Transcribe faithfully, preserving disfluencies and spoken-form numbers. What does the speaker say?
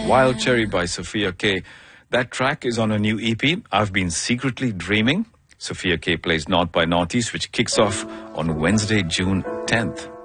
Wild Cherry by Sophia K. That track is on a new E P, I've Been Secretly Dreaming. Sophia K plays North by Northeast, which kicks off on Wednesday, June tenth.